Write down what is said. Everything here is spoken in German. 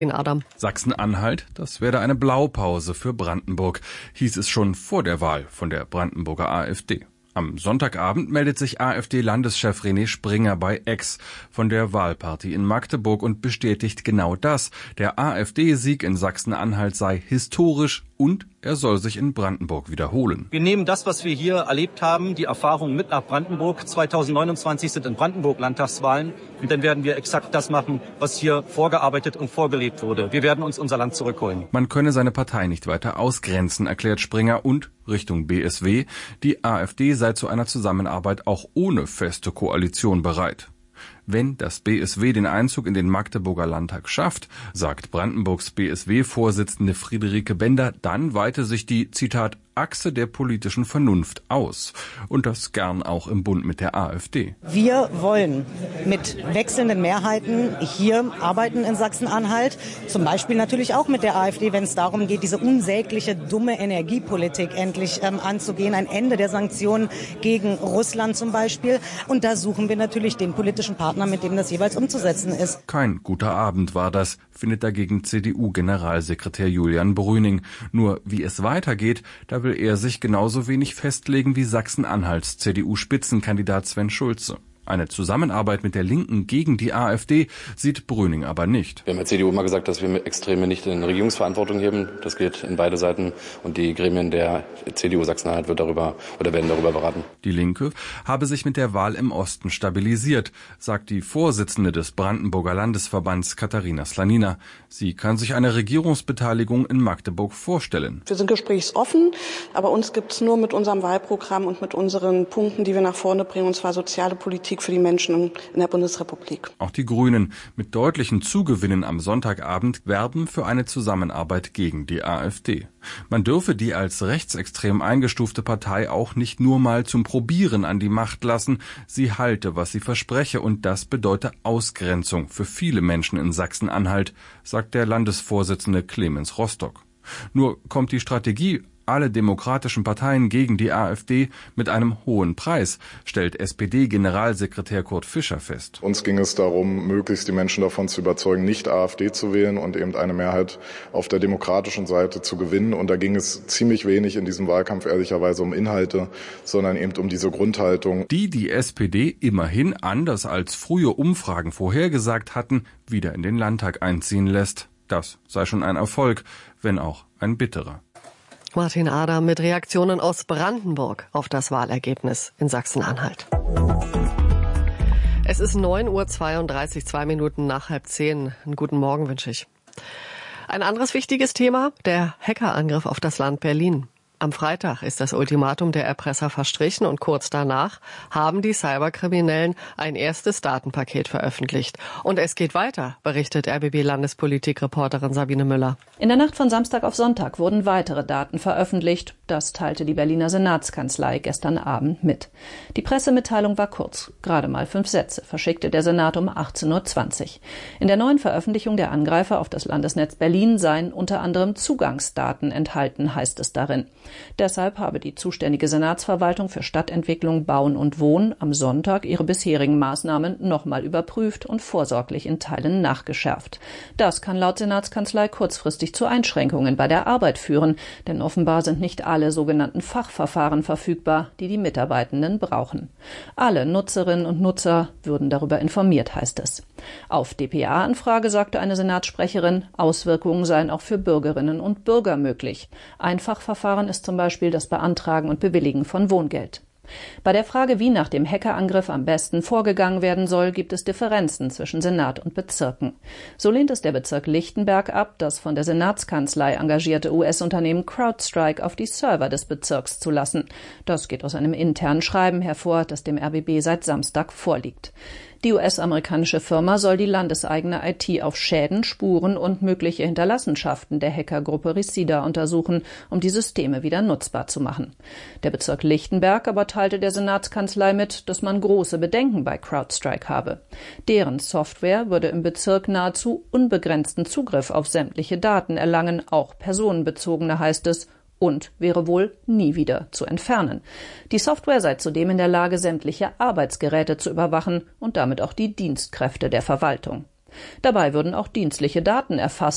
In Adam. Sachsen-Anhalt, das werde eine Blaupause für Brandenburg, hieß es schon vor der Wahl von der Brandenburger AfD. Am Sonntagabend meldet sich AfD-Landeschef René Springer bei X von der Wahlparty in Magdeburg und bestätigt genau das. Der AfD-Sieg in Sachsen-Anhalt sei historisch und er soll sich in Brandenburg wiederholen. Wir nehmen das, was wir hier erlebt haben, die Erfahrungen mit nach Brandenburg. 2029 sind in Brandenburg Landtagswahlen und dann werden wir exakt das machen, was hier vorgearbeitet und vorgelebt wurde. Wir werden uns unser Land zurückholen. Man könne seine Partei nicht weiter ausgrenzen, erklärt Springer und Richtung BSW, die AfD sei zu einer Zusammenarbeit auch ohne feste Koalition bereit. Wenn das BSW den Einzug in den Magdeburger Landtag schafft, sagt Brandenburgs BSW-Vorsitzende Friederike Bender, dann weite sich die, Zitat, Achse der politischen Vernunft aus. Und das gern auch im Bund mit der AfD. Wir wollen mit wechselnden Mehrheiten hier arbeiten in Sachsen-Anhalt. Zum Beispiel natürlich auch mit der AfD, wenn es darum geht, diese unsägliche, dumme Energiepolitik endlich anzugehen. Ein Ende der Sanktionen gegen Russland zum Beispiel. Und da suchen wir natürlich den politischen Partner, mit dem das jeweils umzusetzen ist. Kein guter Abend war das, findet dagegen CDU-Generalsekretär Julian Brüning. Nur wie es weitergeht, da will er sich genauso wenig festlegen wie Sachsen-Anhalts CDU-Spitzenkandidat Sven Schulze. Eine Zusammenarbeit mit der Linken gegen die AfD sieht Brüning aber nicht. Wir haben als CDU immer gesagt, dass wir Extreme nicht in Regierungsverantwortung heben. Das geht in beide Seiten und die Gremien der CDU Sachsen-Anhalt werden darüber beraten. Die Linke habe sich mit der Wahl im Osten stabilisiert, sagt die Vorsitzende des Brandenburger Landesverbands Katharina Slanina. Sie kann sich eine Regierungsbeteiligung in Magdeburg vorstellen. Wir sind gesprächsoffen, aber uns gibt es nur mit unserem Wahlprogramm und mit unseren Punkten, die wir nach vorne bringen, und zwar soziale Politik für die Menschen in der Bundesrepublik. Auch die Grünen mit deutlichen Zugewinnen am Sonntagabend werben für eine Zusammenarbeit gegen die AfD. Man dürfe die als rechtsextrem eingestufte Partei auch nicht nur mal zum Probieren an die Macht lassen. Sie halte, was sie verspreche, und das bedeute Ausgrenzung für viele Menschen in Sachsen-Anhalt, sagt der Landesvorsitzende Clemens Rostock. Nur kommt die Strategie, alle demokratischen Parteien gegen die AfD, mit einem hohen Preis, stellt SPD-Generalsekretär Kurt Fischer fest. Uns ging es darum, möglichst die Menschen davon zu überzeugen, nicht AfD zu wählen und eben eine Mehrheit auf der demokratischen Seite zu gewinnen. Und da ging es ziemlich wenig in diesem Wahlkampf ehrlicherweise um Inhalte, sondern eben um diese Grundhaltung. Die SPD immerhin, anders als frühe Umfragen vorhergesagt hatten, wieder in den Landtag einziehen lässt. Das sei schon ein Erfolg, wenn auch ein bitterer. Martin Adam mit Reaktionen aus Brandenburg auf das Wahlergebnis in Sachsen-Anhalt. Es ist 9:32 Uhr, 2 Minuten nach 9:30. Einen guten Morgen wünsche ich. Ein anderes wichtiges Thema, der Hackerangriff auf das Land Berlin. Am Freitag ist das Ultimatum der Erpresser verstrichen und kurz danach haben die Cyberkriminellen ein erstes Datenpaket veröffentlicht. Und es geht weiter, berichtet RBB-Landespolitik-Reporterin Sabine Müller. In der Nacht von Samstag auf Sonntag wurden weitere Daten veröffentlicht. Das teilte die Berliner Senatskanzlei gestern Abend mit. Die Pressemitteilung war kurz, gerade mal 5 Sätze, verschickte der Senat um 18:20 Uhr. In der neuen Veröffentlichung der Angreifer auf das Landesnetz Berlin seien unter anderem Zugangsdaten enthalten, heißt es darin. Deshalb habe die zuständige Senatsverwaltung für Stadtentwicklung, Bauen und Wohnen am Sonntag ihre bisherigen Maßnahmen nochmal überprüft und vorsorglich in Teilen nachgeschärft. Das kann laut Senatskanzlei kurzfristig zu Einschränkungen bei der Arbeit führen, denn offenbar sind nicht alle sogenannten Fachverfahren verfügbar, die die Mitarbeitenden brauchen. Alle Nutzerinnen und Nutzer würden darüber informiert, heißt es. Auf dpa-Anfrage sagte eine Senatssprecherin, Auswirkungen seien auch für Bürgerinnen und Bürger möglich. Ein Fachverfahren ist zum Beispiel das Beantragen und Bewilligen von Wohngeld. Bei der Frage, wie nach dem Hackerangriff am besten vorgegangen werden soll, gibt es Differenzen zwischen Senat und Bezirken. So lehnt es der Bezirk Lichtenberg ab, das von der Senatskanzlei engagierte US-Unternehmen CrowdStrike auf die Server des Bezirks zu lassen. Das geht aus einem internen Schreiben hervor, das dem RBB seit Samstag vorliegt. Die US-amerikanische Firma soll die landeseigene IT auf Schäden, Spuren und mögliche Hinterlassenschaften der Hackergruppe Resida untersuchen, um die Systeme wieder nutzbar zu machen. Der Bezirk Lichtenberg aber teilte der Senatskanzlei mit, dass man große Bedenken bei CrowdStrike habe. Deren Software würde im Bezirk nahezu unbegrenzten Zugriff auf sämtliche Daten erlangen, auch personenbezogene, heißt es, und wäre wohl nie wieder zu entfernen. Die Software sei zudem in der Lage, sämtliche Arbeitsgeräte zu überwachen und damit auch die Dienstkräfte der Verwaltung. Dabei würden auch dienstliche Daten erfasst